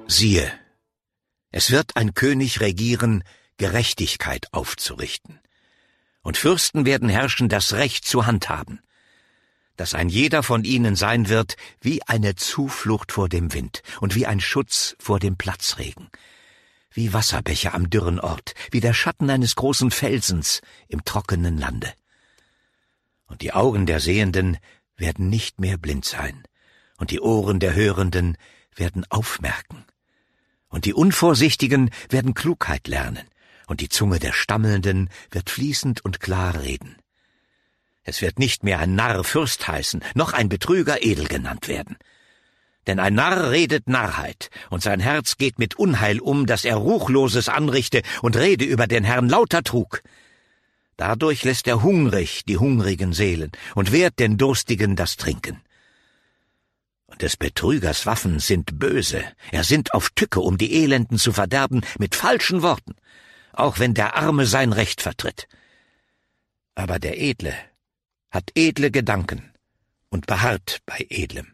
Siehe, es wird ein König regieren, Gerechtigkeit aufzurichten. Und Fürsten werden herrschen, das Recht zu handhaben. Dass ein jeder von ihnen sein wird wie eine Zuflucht vor dem Wind und wie ein Schutz vor dem Platzregen. Wie Wasserbecher am dürren Ort, wie der Schatten eines großen Felsens im trockenen Lande. Und die Augen der Sehenden werden nicht mehr blind sein, und die Ohren der Hörenden werden aufmerken. Und die Unvorsichtigen werden Klugheit lernen, und die Zunge der Stammelnden wird fließend und klar reden. Es wird nicht mehr ein Narr Fürst heißen, noch ein Betrüger edel genannt werden. Denn ein Narr redet Narrheit, und sein Herz geht mit Unheil um, dass er Ruchloses anrichte und rede über den Herrn lauter Trug. Dadurch lässt er hungrig die hungrigen Seelen und wehrt den Durstigen das Trinken. Und des Betrügers Waffen sind böse, er sinnt auf Tücke, um die Elenden zu verderben mit falschen Worten, auch wenn der Arme sein Recht vertritt. Aber der Edle hat edle Gedanken und beharrt bei Edlem.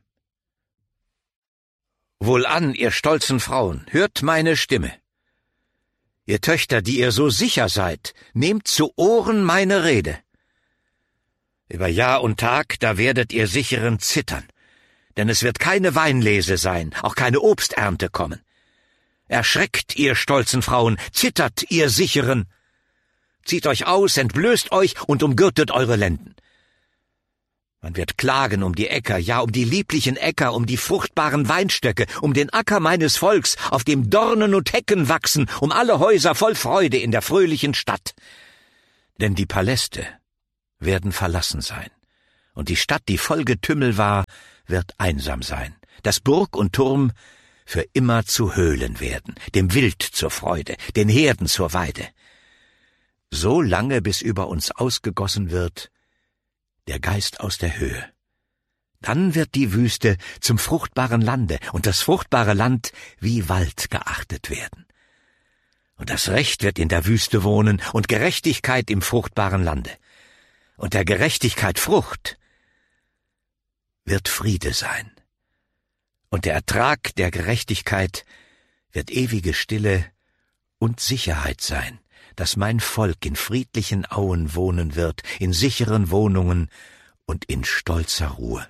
Wohlan, ihr stolzen Frauen, hört meine Stimme. Ihr Töchter, die ihr so sicher seid, nehmt zu Ohren meine Rede. Über Jahr und Tag, da werdet ihr Sicheren zittern, denn es wird keine Weinlese sein, auch keine Obsternte kommen. Erschreckt, ihr stolzen Frauen, zittert, ihr Sicheren. Zieht euch aus, entblößt euch und umgürtet eure Lenden. Man wird klagen um die Äcker, ja um die lieblichen Äcker, um die fruchtbaren Weinstöcke, um den Acker meines Volks, auf dem Dornen und Hecken wachsen, um alle Häuser voll Freude in der fröhlichen Stadt. Denn die Paläste werden verlassen sein, und die Stadt, die voll Getümmel war, wird einsam sein, dass Burg und Turm für immer zu Höhlen werden, dem Wild zur Freude, den Herden zur Weide. So lange, bis über uns ausgegossen wird der Geist aus der Höhe. Dann wird die Wüste zum fruchtbaren Lande und das fruchtbare Land wie Wald geachtet werden. Und das Recht wird in der Wüste wohnen und Gerechtigkeit im fruchtbaren Lande. Und der Gerechtigkeit Frucht wird Friede sein. Und der Ertrag der Gerechtigkeit wird ewige Stille und Sicherheit sein, dass mein Volk in friedlichen Auen wohnen wird, in sicheren Wohnungen und in stolzer Ruhe.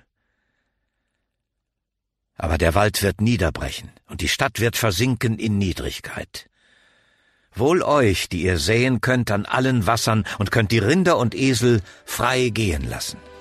Aber der Wald wird niederbrechen, und die Stadt wird versinken in Niedrigkeit. Wohl euch, die ihr säen könnt an allen Wassern und könnt die Rinder und Esel frei gehen lassen.